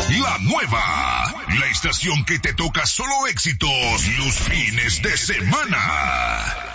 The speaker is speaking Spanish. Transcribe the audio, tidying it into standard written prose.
La nueva. La estación que te toca solo éxitos los fines de semana.